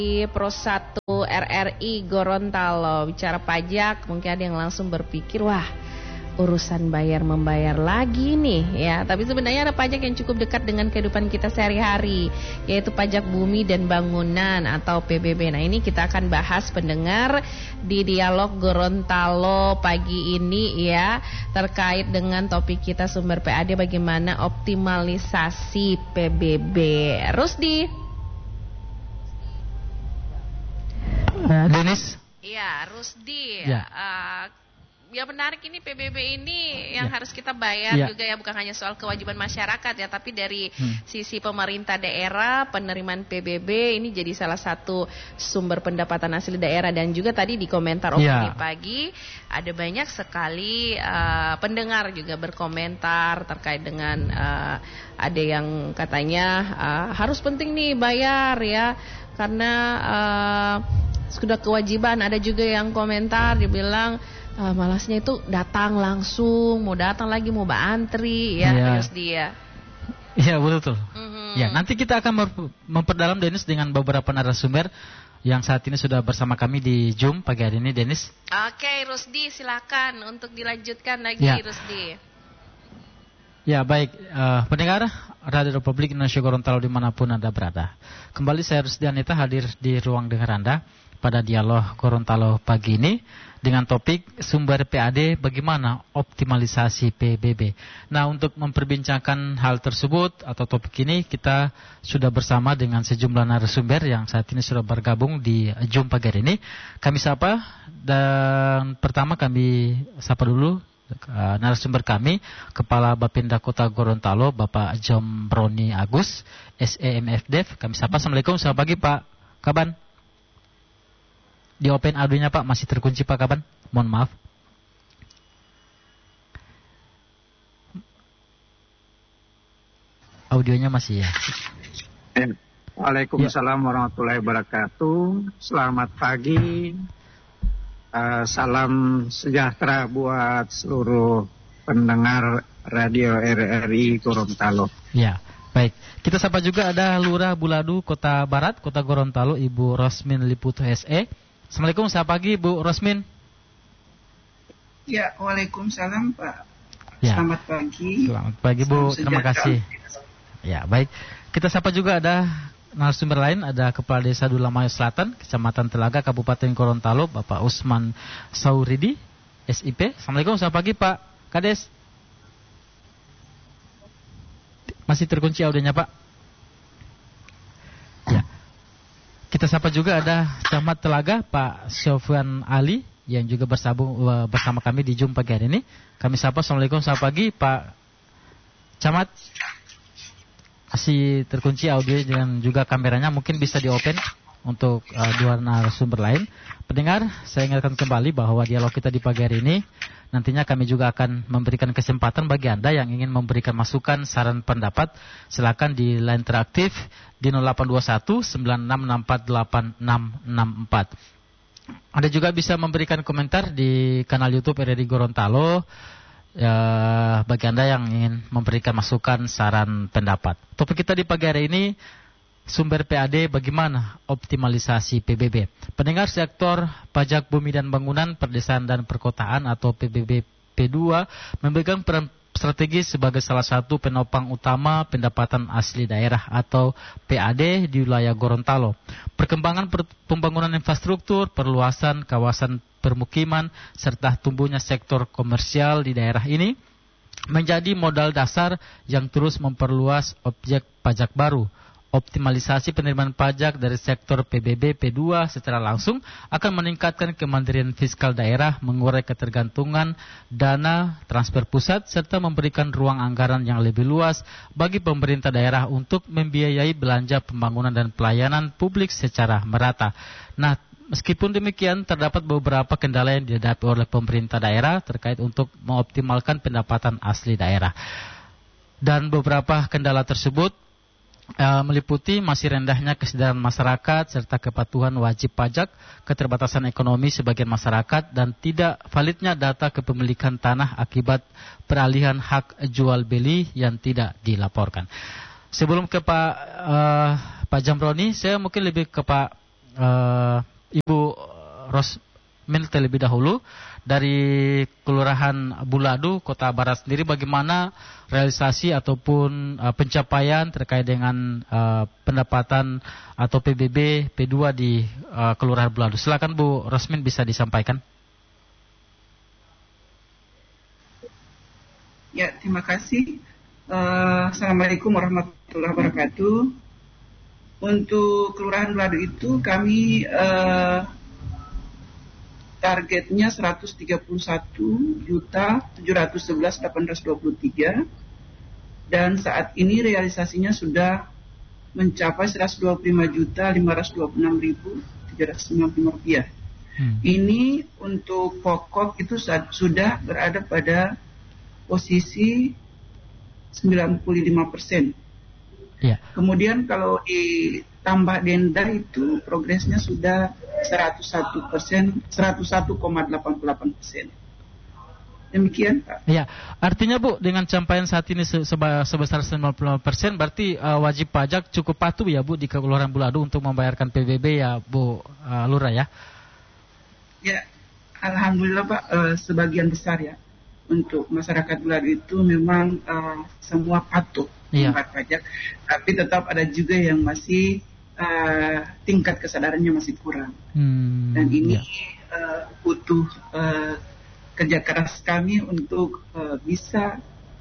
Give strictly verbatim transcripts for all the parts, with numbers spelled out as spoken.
Di Pro satu R R I Gorontalo, bicara pajak, mungkin ada yang langsung berpikir, wah urusan bayar membayar lagi nih ya. Tapi sebenarnya ada pajak yang cukup dekat dengan kehidupan kita sehari-hari, yaitu pajak bumi dan bangunan atau P B B. Nah, ini kita akan bahas pendengar di Dialog Gorontalo pagi ini ya, terkait dengan topik kita sumber P A D, bagaimana optimalisasi P B B. Rusdi. Uh, Denis. Iya, Rusdi. Ya. Uh, yang menarik ini P B B ini yang ya. harus kita bayar ya. juga ya, bukan hanya soal kewajiban masyarakat ya, tapi dari hmm. sisi pemerintah daerah, penerimaan P B B ini jadi salah satu sumber pendapatan asli daerah. Dan juga tadi di komentar opini ya. pagi ada banyak sekali uh, pendengar juga berkomentar terkait dengan uh, ada yang katanya uh, harus penting nih bayar ya, karena uh, sudah kewajiban. Ada juga yang komentar dibilang uh, malasnya itu datang langsung, mau datang lagi mau antri ya, ya. terus dia. Iya betul. Mm-hmm. Ya, nanti kita akan memperdalam Denis dengan beberapa narasumber yang saat ini sudah bersama kami di Zoom pagi hari ini, Denis. Oke, Rusdi silakan untuk dilanjutkan lagi, ya. Rusdi. Ya baik, uh, pendengar Radio Republik Indonesia Gorontalo dimanapun Anda berada. Kembali saya Rusdi Anita hadir di ruang dengar Anda pada Dialog Gorontalo pagi ini dengan topik sumber P A D, bagaimana optimalisasi P B B. Nah, untuk memperbincangkan hal tersebut atau topik ini, kita sudah bersama dengan sejumlah narasumber yang saat ini sudah bergabung di Zoom pagi hari ini. Kami sapa, dan pertama kami sapa dulu Uh, narasumber kami, Kepala Bapenda Kota Gorontalo, Bapak Jombroni Agus, S E M F Dev. Kami sapa. Assalamualaikum, selamat pagi Pak Kaban. Di open audionya Pak, masih terkunci Pak Kaban, mohon maaf. Audionya masih ya. Waalaikumsalam ya. warahmatullahi wabarakatuh. Selamat pagi. Uh, salam sejahtera buat seluruh pendengar Radio R R I Gorontalo. Ya, baik. Kita sapa juga ada Lurah Buladu Kota Barat, Kota Gorontalo, Ibu Rosmin Liputo S E. Assalamualaikum, selamat pagi Bu Rosmin. Ya, waalaikumsalam Pak. Ya. Selamat pagi. Selamat pagi Bu, terima kasih. Ya, baik. Kita sapa juga ada narasumber lain, ada Kepala Desa Dulamayo Selatan, Kecamatan Telaga, Kabupaten Gorontalo, Bapak Usman Sauridi, S I P. Assalamualaikum, selamat pagi Pak Kades. Masih terkunci audionya Pak. Ya. Kita sapa juga ada Camat Telaga, Pak Sofwan Ali, yang juga bersabung bersama kami di Zoom pagi hari ini. Kami sapa, Assalamualaikum, selamat pagi Pak Camat. Masih terkunci audio dan juga kameranya, mungkin bisa di-open untuk uh, dua narasumber lain. Pendengar, saya ingatkan kembali bahwa dialog kita di pagi hari ini nantinya kami juga akan memberikan kesempatan bagi Anda yang ingin memberikan masukan, saran, pendapat. Silakan di line interaktif di nol delapan dua satu sembilan enam enam empat delapan enam enam empat. Anda juga bisa memberikan komentar di kanal YouTube R R I Gorontalo. Ya, bagi Anda yang ingin memberikan masukan, saran, pendapat. Topik kita di pagi hari ini, sumber P A D, bagaimana optimalisasi P B B. Pendengar, sektor pajak bumi dan bangunan, perdesaan dan perkotaan atau P B B P dua memegang peran strategis sebagai salah satu penopang utama pendapatan asli daerah atau P A D di wilayah Gorontalo. Perkembangan per- pembangunan infrastruktur, perluasan kawasan permukiman, serta tumbuhnya sektor komersial di daerah ini menjadi modal dasar yang terus memperluas objek pajak baru. Optimalisasi penerimaan pajak dari sektor P B B P dua secara langsung akan meningkatkan kemandirian fiskal daerah, mengurai ketergantungan dana transfer pusat, serta memberikan ruang anggaran yang lebih luas bagi pemerintah daerah untuk membiayai belanja pembangunan dan pelayanan publik secara merata. Nah, meskipun demikian, terdapat beberapa kendala yang dihadapi oleh pemerintah daerah terkait untuk mengoptimalkan pendapatan asli daerah. Dan beberapa kendala tersebut Uh, meliputi masih rendahnya kesadaran masyarakat serta kepatuhan wajib pajak, keterbatasan ekonomi sebagian masyarakat, dan tidak validnya data kepemilikan tanah akibat peralihan hak jual beli yang tidak dilaporkan. Sebelum ke Pak uh, Pak Jambroni, saya mungkin lebih ke Pak uh, Ibu Rosmin terlebih dahulu dari Kelurahan Buladu, Kota Barat sendiri, bagaimana realisasi ataupun uh, pencapaian terkait dengan uh, pendapatan atau P B B P dua di uh, Kelurahan Buladu. Silakan Bu Rosmin, bisa disampaikan. Ya, terima kasih. Uh, Assalamualaikum warahmatullahi wabarakatuh. Untuk Kelurahan Buladu itu kami uh, targetnya seratus tiga puluh satu juta tujuh ratus sebelas ribu delapan ratus dua puluh tiga dan saat ini realisasinya sudah mencapai seratus dua puluh lima juta lima ratus dua puluh enam ribu tiga ratus sembilan puluh lima rupiah. Hmm. Ini untuk pokok itu sudah berada pada posisi sembilan puluh lima persen. Ya. Kemudian kalau ditambah denda itu progresnya sudah seratus satu persen, seratus satu koma delapan puluh delapan persen. Demikian, Pak. Ya, artinya Bu, dengan capaian saat ini sebesar sembilan puluh lima persen, berarti uh, wajib pajak cukup patuh ya Bu di Kelurahan Buladu untuk membayarkan P B B ya Bu uh, Lurah ya? Ya, alhamdulillah Pak, uh, sebagian besar ya. Untuk masyarakat Buladu itu memang uh, semua patuh membayar pajak, tapi tetap ada juga yang masih uh, tingkat kesadarannya masih kurang. Hmm, Dan ini ya. uh, butuh uh, kerja keras kami untuk uh, bisa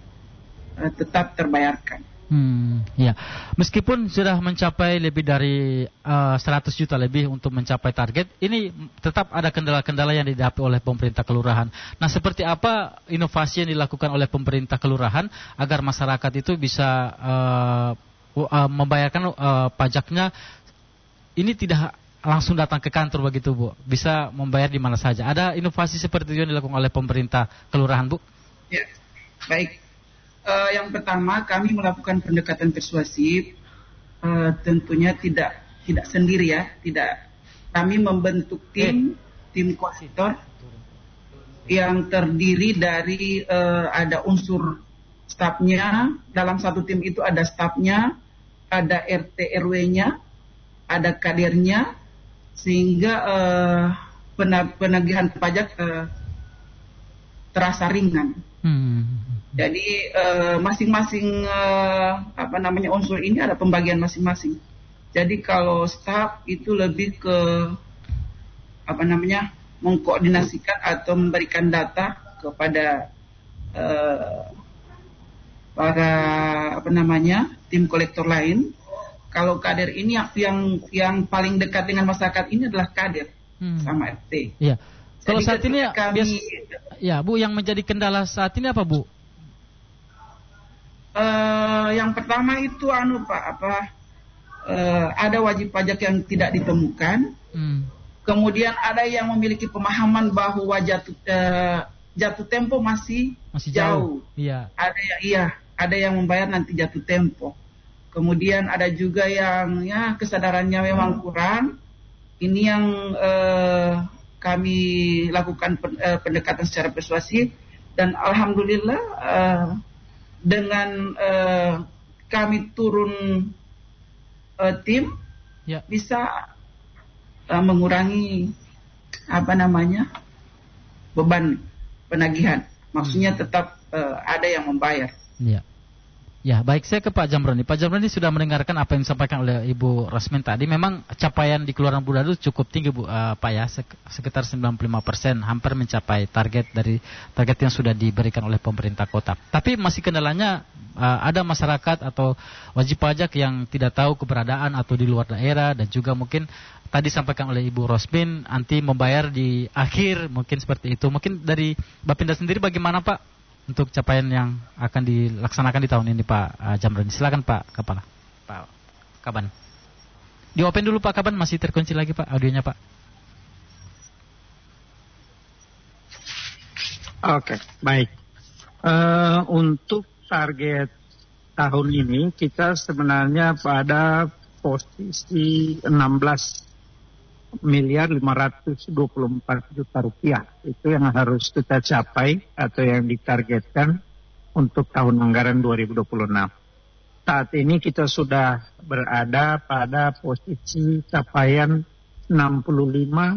uh, tetap terbayarkan. Hmm, ya. Meskipun sudah mencapai lebih dari uh, seratus juta lebih untuk mencapai target, ini tetap ada kendala-kendala yang dihadapi oleh pemerintah kelurahan. Nah, seperti apa inovasi yang dilakukan oleh pemerintah kelurahan agar masyarakat itu bisa uh, uh, membayarkan uh, pajaknya ini tidak langsung datang ke kantor begitu Bu, bisa membayar di mana saja. Ada inovasi seperti itu yang dilakukan oleh pemerintah kelurahan Bu? Ya, baik. Uh, yang pertama kami melakukan pendekatan persuasif, uh, tentunya tidak tidak sendiri ya, tidak. Kami membentuk tim eh. tim koordinator yang terdiri dari uh, ada unsur stafnya. Dalam satu tim itu ada stafnya, ada R T R W-nya, ada kadernya, sehingga uh, penagihan pajak uh, terasa ringan. Hmm. Jadi uh, masing-masing uh, apa namanya unsur ini ada pembagian masing-masing. Jadi kalau staf itu lebih ke apa namanya mengkoordinasikan atau memberikan data kepada uh, para apa namanya tim kolektor lain. Kalau kader ini yang yang, yang paling dekat dengan masyarakat ini adalah kader hmm. sama R T. Iya. Kalau saat ini kami, bias, ya Bu, yang menjadi kendala saat ini apa Bu? Uh, yang pertama itu anu Pak apa uh, ada wajib pajak yang tidak ditemukan. Hmm. Kemudian ada yang memiliki pemahaman bahwa jatuh uh, jatuh tempo masih, masih jauh. jauh. Iya. Ada yang iya, ada yang membayar nanti jatuh tempo. Kemudian ada juga yang ya kesadarannya memang kurang. Ini yang uh, kami lakukan pendekatan secara persuasif dan alhamdulillah uh, dengan uh, kami turun uh, tim ya. bisa uh, mengurangi apa namanya beban penagihan. Maksudnya hmm. tetap uh, ada yang membayar. Ya. Ya, baik, saya ke Pak Jamroni. Pak Jamroni sudah mendengarkan apa yang disampaikan oleh Ibu Rosmin tadi. Memang capaian di Kelurahan Buladu cukup tinggi Bu, uh, Pak ya, sekitar sembilan puluh lima persen, hampir mencapai target dari target yang sudah diberikan oleh pemerintah kota. Tapi masih kendalanya uh, ada masyarakat atau wajib pajak yang tidak tahu keberadaan atau di luar daerah, dan juga mungkin tadi sampaikan oleh Ibu Rosmin nanti membayar di akhir, mungkin seperti itu. Mungkin dari Bapinda sendiri bagaimana Pak untuk capaian yang akan dilaksanakan di tahun ini Pak uh, Jamroni? Silakan Pak Kepala. Pak Kaban. Di open dulu Pak Kaban, masih terkunci lagi Pak audionya Pak. Oke, okay, baik. Uh, untuk target tahun ini kita sebenarnya pada posisi enam belas miliar lima ratus dua puluh empat juta rupiah. Itu yang harus kita capai atau yang ditargetkan untuk tahun anggaran dua ribu dua puluh enam. Saat ini kita sudah berada pada posisi capaian enam puluh lima